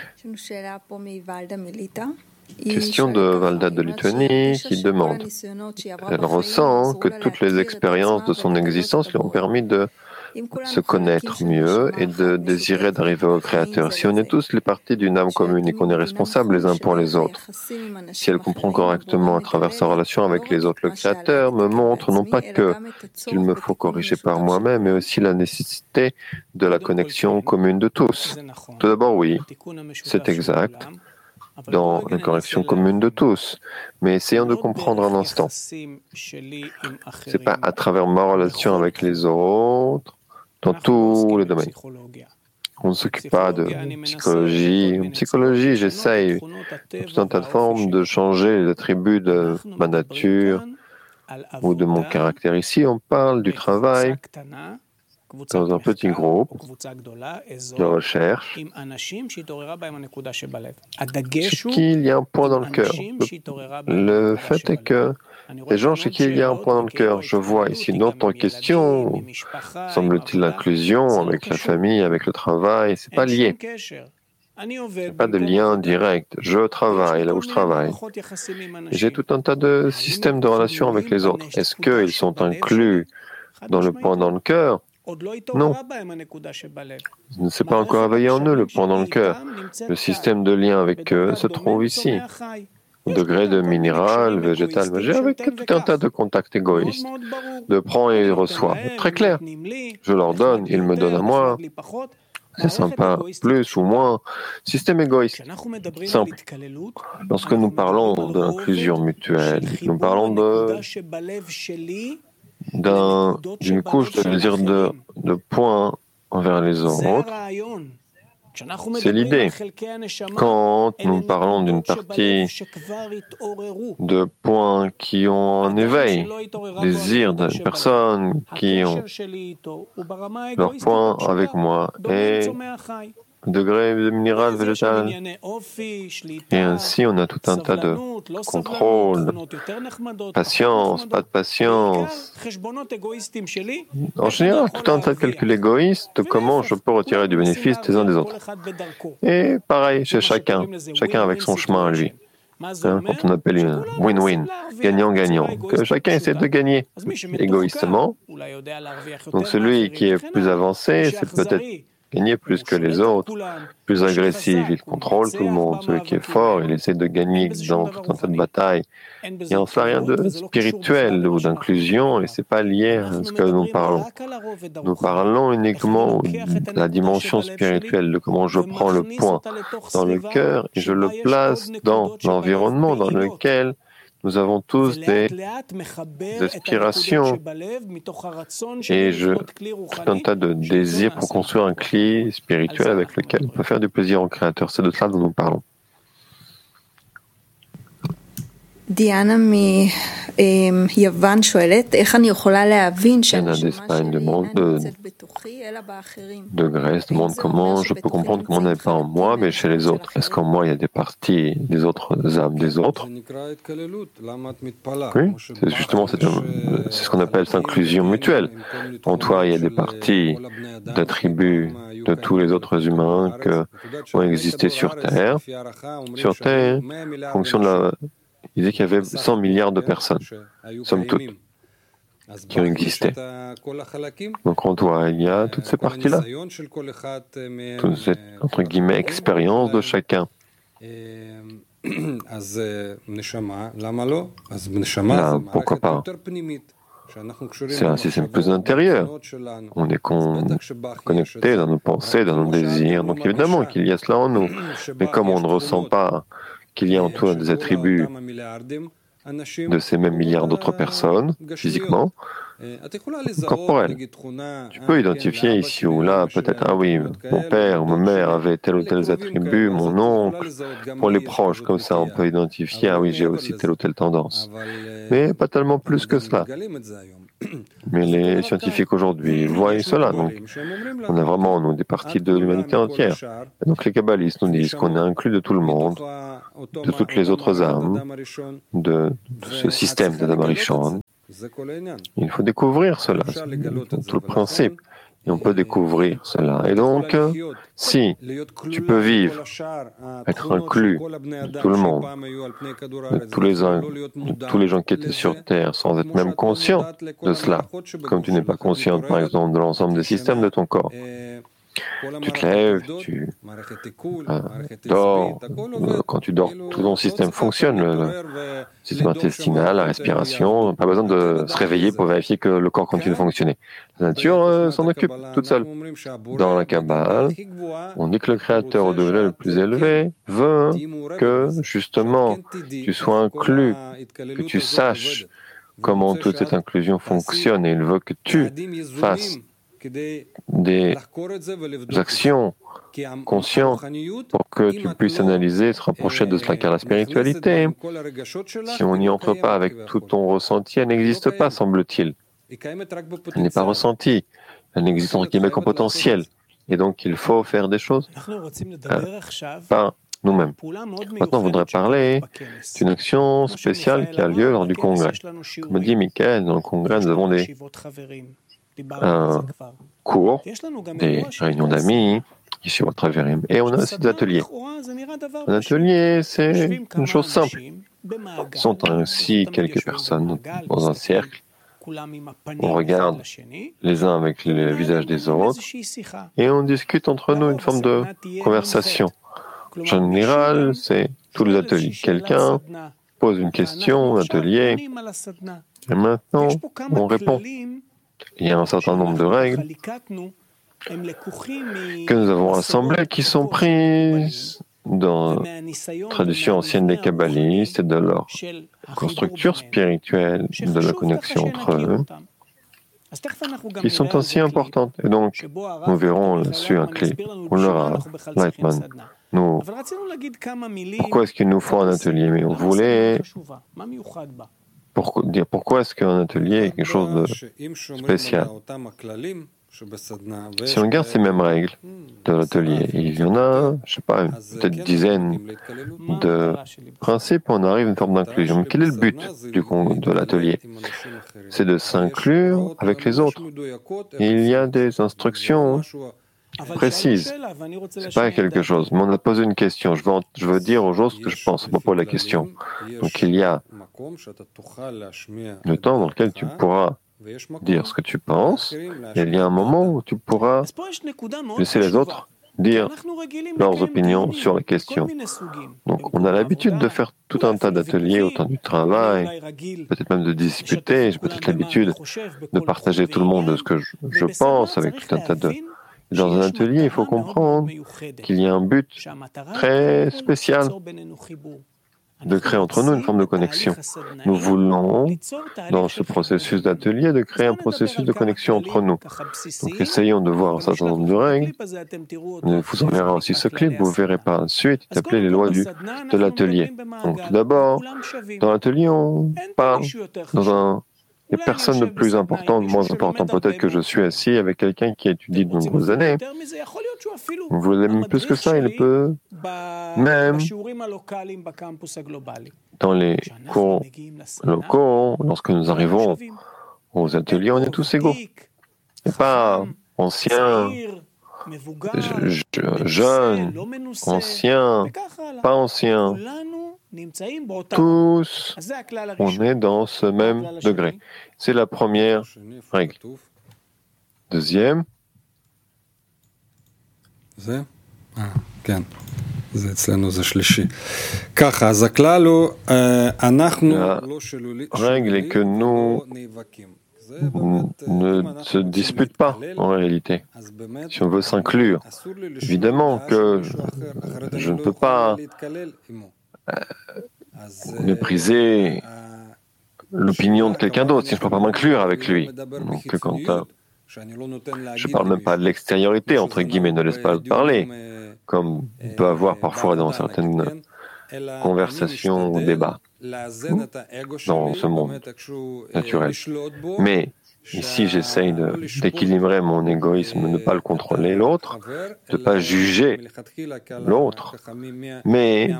Question de Valda de Lituanie qui demande, elle ressent que toutes les expériences de son existence lui ont permis de se connaître mieux et de désirer d'arriver au Créateur. Si on est tous les parties d'une âme commune et qu'on est responsables les uns pour les autres, si elle comprend correctement à travers sa relation avec les autres, le Créateur me montre non pas que ce qu'il me faut corriger par moi-même, mais aussi la nécessité de la connexion commune de tous. Tout d'abord, oui, c'est exact, dans la correction commune de tous. Mais essayons de comprendre un instant. C'est pas à travers ma relation avec les autres, dans tous les domaines. On ne s'occupe pas de psychologie. En psychologie, j'essaye, dans tout un tas de formes, de changer les attributs de ma nature ou de mon caractère. Ici, on parle du travail dans un petit groupe de recherche, chez qui il y a un point dans le cœur. Le, le fait est que les gens chez qui il y a un point dans le cœur, je vois ici d'autres questions, semble-t-il l'inclusion avec la famille, avec le travail, c'est pas lié. Il n'y a pas de lien direct. Je travaille là où je travaille. J'ai tout un tas de systèmes de relations avec les autres. Est-ce qu'ils sont inclus dans le point dans le cœur? Non. Ne s'est pas encore éveillé en eux le point dans le cœur. Le système de lien avec eux se trouve ici. Au degré de minéral, végétal, j'ai avec tout un tas de contacts égoïstes, de prends et reçois. Très clair. Je leur donne, ils me donnent à moi. C'est sympa, plus ou moins. Système égoïste. Simple. Lorsque nous parlons de l'inclusion mutuelle, nous parlons de d'un, d'une couche de désir de, de points envers les autres. C'est l'idée. Quand nous parlons d'une partie de points qui ont un éveil, désir de personnes qui ont leur point avec moi et degré de minéral végétal. Et ainsi, on a tout un tas de contrôle, patience, pas de patience. En général, tout un tas de calculs égoïstes de comment je peux retirer du bénéfice des uns des autres. Et pareil chez chacun, chacun avec son chemin à lui. Hein, quand on appelle une win-win, gagnant-gagnant, que chacun essaie de gagner égoïstement. Donc celui qui est plus avancé, c'est peut-être gagner plus que les autres, plus agressif, il contrôle tout le monde. Celui qui est fort, il essaie de gagner dans tout un tas de batailles. Il n'y a en cela rien de spirituel ou d'inclusion, et ce n'est pas lié à ce que nous parlons. Nous parlons uniquement de la dimension spirituelle, de comment je prends le point dans le cœur et je le place dans l'environnement dans lequel nous avons tous des aspirations et je, tout un tas de désirs pour construire un cli spirituel avec lequel on peut faire du plaisir au Créateur. C'est de cela dont nous parlons. Diana מיוון שואלת, איך אני יכולה להבין שהנשמה demande de, de Grèce demande comment je peux comprendre comment on n'est pas en moi mais chez les autres. Est-ce qu'en moi il y a des parties des autres âmes des autres? Oui, c'est justement cette, c'est ce qu'on appelle l'inclusion mutuelle. En toi il y a des parties d'attributs de tous les autres humains qui ont existé sur Terre. Sur Terre, en fonction de la il disait qu'il y avait cent milliards de personnes, somme toute, qui ont existé. Donc en toi, il y a toutes ces parties-là, toute cette, entre guillemets, expérience de chacun. Là, pourquoi pas? C'est un système plus intérieur. On est con- connecté dans nos pensées, dans nos désirs. Donc évidemment qu'il y a cela en nous. Mais comme on ne ressent pas qu'il y a en toi des attributs de ces mêmes milliards d'autres personnes, physiquement, corporelles, tu peux identifier ici ou là, peut-être, ah oui, mon père ou ma mère avait tel ou tel attribut, mon oncle, pour les proches, comme ça on peut identifier, ah oui, j'ai aussi telle ou telle tendance. Mais pas tellement plus que cela. Mais les scientifiques aujourd'hui voient cela. Donc, on a vraiment nous, des parties de l'humanité entière. Et donc, les kabbalistes nous disent qu'on est inclus de tout le monde, de toutes les autres âmes, de, de ce système d'Adam Arishon. Il faut découvrir cela, c'est tout le principe. Et on peut découvrir cela. Et donc, si tu peux vivre, être inclus de tout le monde, de tous les, de tous les gens qui étaient sur Terre, sans être même conscient de cela, comme tu n'es pas conscient, par exemple, de l'ensemble des systèmes de ton corps. Tu te lèves, tu euh, dors. Euh, quand tu dors, tout ton système fonctionne. Le, le système intestinal, la respiration. Pas besoin de se réveiller pour vérifier que le corps continue de fonctionner. La nature euh, s'en occupe toute seule. Dans la Kabbale, on dit que le Créateur au degré le plus élevé veut que, justement, tu sois inclus, que tu saches comment toute cette inclusion fonctionne, et il veut que tu fasses des actions conscientes pour que tu puisses analyser, se rapprocher de cela, car la spiritualité, si on n'y entre pas avec tout ton ressenti, elle n'existe pas, semble-t-il. Elle n'est pas ressentie, elle n'existe entre guillemets qu'en potentiel. Et donc il faut faire des choses euh, par nous-mêmes. Maintenant, on voudrait parler d'une action spéciale qui a lieu lors du congrès. Comme dit Michael, dans le congrès, nous avons des un cours, des réunions d'amis, ici au Traverim, et on a aussi des ateliers. Un atelier, c'est une chose simple. Ils sont ainsi quelques personnes dans un cercle. On regarde les uns avec le visage des autres et on discute entre nous une forme de conversation. En général, c'est tous les ateliers. Quelqu'un pose une question, atelier, et maintenant, on répond. Il y a un certain nombre de règles que nous avons rassemblées qui sont prises dans la tradition ancienne des kabbalistes et de leur constructure spirituelle, de la connexion entre eux, qui sont ainsi importantes. Et donc, nous verrons là-dessus un clip où le Rav Lightman nous... Pourquoi est-ce qu'il nous faut un atelier? Mais on voulait... Pour dire pourquoi est-ce qu'un atelier est quelque chose de spécial. Si on garde ces mêmes règles de l'atelier, il y en a, je ne sais pas, peut-être une dizaine de principes, on arrive à une forme d'inclusion. Mais quel est le but du, de l'atelier? C'est de s'inclure avec les autres. Et il y a des instructions précises. C'est pas quelque chose. Mais on a posé une question. Je veux, je veux dire aux gens ce que je pense à propos de la question. Donc il y a le temps dans lequel tu pourras dire ce que tu penses, et il y a un moment où tu pourras laisser les autres dire leurs opinions sur la question. Donc on a l'habitude de faire tout un tas d'ateliers au temps du travail, peut-être même de discuter, j'ai peut-être l'habitude de partager tout le monde de ce que je, je pense avec tout un tas de... Dans un atelier, il faut comprendre qu'il y a un but très spécial de créer entre nous une forme de connexion. Nous voulons, dans ce processus d'atelier, de créer un processus de connexion entre nous. Donc essayons de voir un certain nombre de règles. On vous enverra aussi ce clip, vous verrez par la suite, appelé les lois du, de l'atelier. Donc tout d'abord, dans l'atelier, on parle dans un... Il n'y a personne de plus important, de moins important. Peut-être que je suis assis avec quelqu'un qui étudie de nombreuses années. Vous l'aimez plus que ça, il peut même dans les cours locaux, lorsque nous arrivons aux ateliers, on est tous égaux. Et pas anciens, jeunes, anciens, pas anciens. Tous, on est dans ce même degré. C'est la première règle. Deuxième. זה אצלנו זה שלישי. ככה, אז הכלל הוא, אנחנו לא שוללים, règle est que nous ne se disputent pas en réalité. Si on veut s'inclure, évidemment que je ne peux pas mépriser l'opinion de quelqu'un d'autre, si je ne peux pas m'inclure avec lui. Donc quand euh, je ne parle même pas de l'extériorité, entre guillemets, ne laisse pas parler, comme on peut avoir parfois dans certaines conversations ou débats dans ce monde naturel. Mais ici, j'essaye de, d'équilibrer mon égoïsme, de ne pas le contrôler l'autre, de ne pas juger l'autre, mais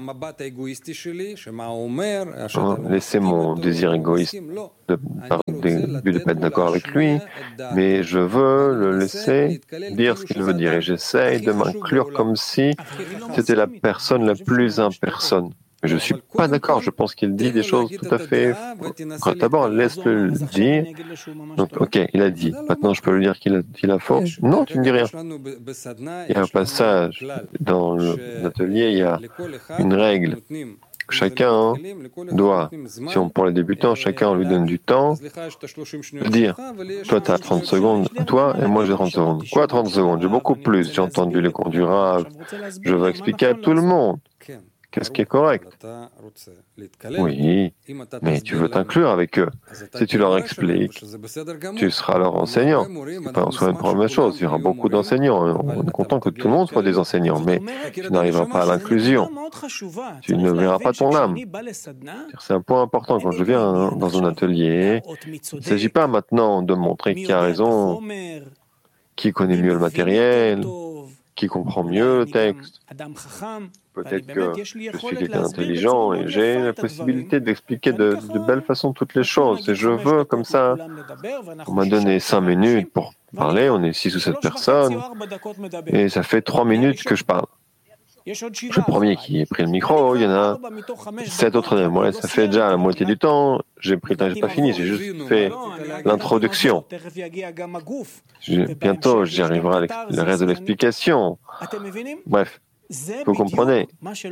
laisser mon désir égoïste de, par début de ne pas être d'accord avec lui, mais je veux le laisser dire ce qu'il veut dire et j'essaye de m'inclure comme si c'était la personne la plus impersonne. Mais je ne suis pas d'accord, je pense qu'il dit des choses tout à fait... D'abord, laisse-le dire. Donc, ok, il a dit. Maintenant, je peux lui dire qu'il a, qu'il a faux. Non, tu ne dis rien. Il y a un passage dans l'atelier, il y a une règle. Chacun doit, si on pour les débutants, chacun on lui donne du temps de dire, toi tu as trente secondes à toi et moi j'ai trente secondes. Quoi trente secondes? J'ai beaucoup plus, j'ai entendu les cours du Rav, je veux expliquer à tout le monde. Qu'est-ce qui est correct? Oui, mais tu veux t'inclure avec eux. Si tu leur expliques, tu seras leur enseignant. C'est pas en soi une première chose. Il y aura beaucoup d'enseignants. On est content que tout le monde soit des enseignants, mais tu n'arriveras pas à l'inclusion. Tu ne verras pas ton âme. C'est un point important. Quand je viens dans un atelier, il ne s'agit pas maintenant de montrer qui a raison, qui connaît mieux le matériel, qui comprend mieux le texte. Peut-être que je suis quelqu'un d'intelligent et j'ai la possibilité d'expliquer de, de belle façon toutes les choses. Et je veux, comme ça, on m'a donné cinq minutes pour parler, on est six ou sept personnes, et ça fait trois minutes que je parle. Je suis le premier qui a pris le micro, il y en a sept autres de moi, ça fait déjà la moitié du temps, j'ai pris le temps, j'ai pas fini, j'ai juste fait l'introduction. Je, bientôt, j'y arriverai avec le reste de l'explication. Bref. Vous comprenez,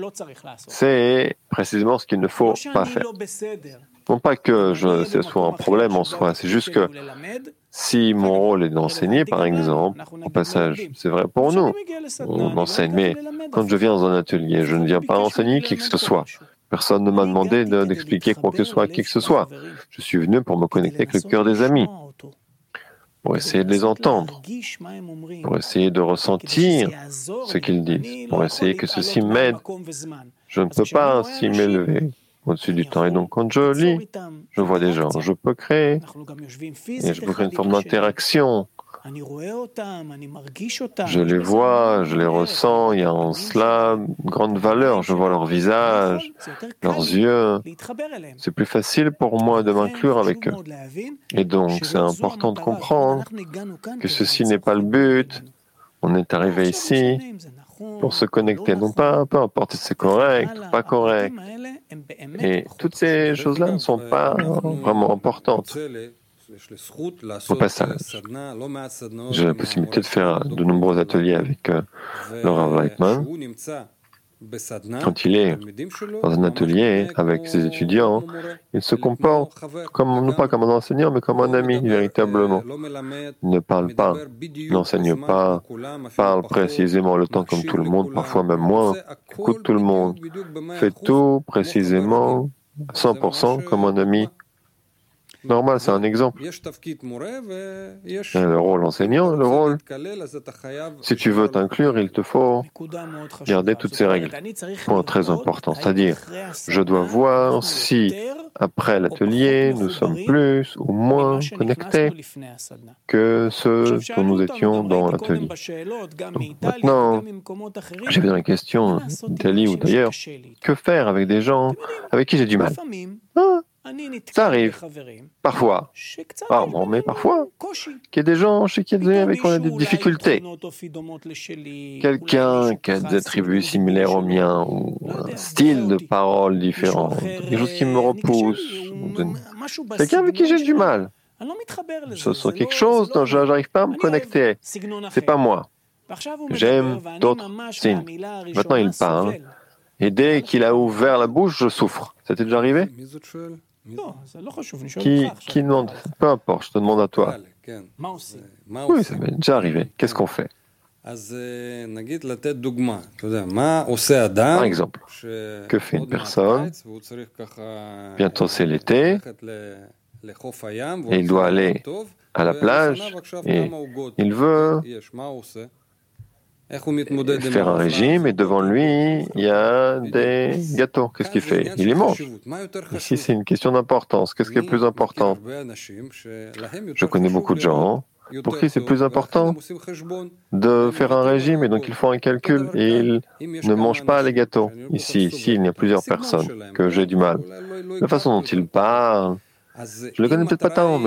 c'est précisément ce qu'il ne faut pas faire. Non pas que je, ce soit un problème en soi, c'est juste que si mon rôle est d'enseigner, par exemple, au passage, c'est vrai pour nous, on enseigne, mais quand je viens dans un atelier, je ne viens pas enseigner qui que ce soit. Personne ne m'a demandé de, d'expliquer quoi que ce soit à qui que ce soit. Je suis venu pour me connecter avec le cœur des amis, pour essayer de les entendre, pour essayer de ressentir ce qu'ils disent, pour essayer que ceci m'aide. Je ne peux pas ainsi m'élever au-dessus du temps. Et donc, quand je lis, je vois des gens, je peux créer, et je peux créer une forme d'interaction. Je les vois, je les ressens, il y a en cela une grande valeur. Je vois leur visage, leurs yeux. C'est plus facile pour moi de m'inclure avec eux. Et donc, c'est important de comprendre que ceci n'est pas le but. On est arrivé ici pour se connecter, non pas, peu importe si c'est correct ou pas correct. Et toutes ces choses-là ne sont pas vraiment importantes. Au passage, j'ai la possibilité de faire de nombreux ateliers avec euh, Laura Weitman. Quand il est dans un atelier avec ses étudiants, il se comporte comme, non pas comme un enseignant, mais comme un ami, véritablement. Il ne parle pas, n'enseigne pas, parle précisément le temps comme tout le monde, parfois même moins, écoute tout le monde, fait tout précisément, cent pour cent comme un ami. Normal, c'est un exemple. Le rôle enseignant, le rôle. Si tu veux t'inclure, il te faut garder toutes ces règles. Point très important, c'est-à-dire, je dois voir si, après l'atelier, nous sommes plus ou moins connectés que ceux dont nous étions dans l'atelier. Donc, maintenant, j'ai vu dans les questions d'Ali ou d'ailleurs, que faire avec des gens avec qui j'ai du mal? Ah, ça arrive, parfois, rarement, mais parfois, qu'il y ait des gens chez qui avec on a des difficultés. Quelqu'un qui a des attributs similaires aux miens, ou un style de parole différent, quelque chose qui me repousse, quelqu'un avec qui j'ai du mal. Ce sont quelque chose dont je n'arrive pas à me connecter. C'est pas moi. J'aime, d'autres, sin. Maintenant, il parle. Et dès qu'il a ouvert la bouche, je souffre. Ça t'est déjà arrivé? Qui, qui demande? Peu importe, je te demande à toi. Oui, ça m'est déjà arrivé. Qu'est-ce qu'on fait? Par exemple, que fait une personne? Bientôt c'est l'été, et il doit aller à la plage, et il veut faire un régime, et devant lui, il y a des gâteaux. Qu'est-ce qu'il fait? Il les mange. Ici, c'est une question d'importance. Qu'est-ce qui est plus important? Je connais beaucoup de gens pour qui c'est plus important de faire un régime, et donc ils font un calcul, et ils ne mangent pas les gâteaux. Ici, ici, il y a plusieurs personnes que j'ai du mal. La façon dont ils parlent, je ne les connais peut-être pas tant, mais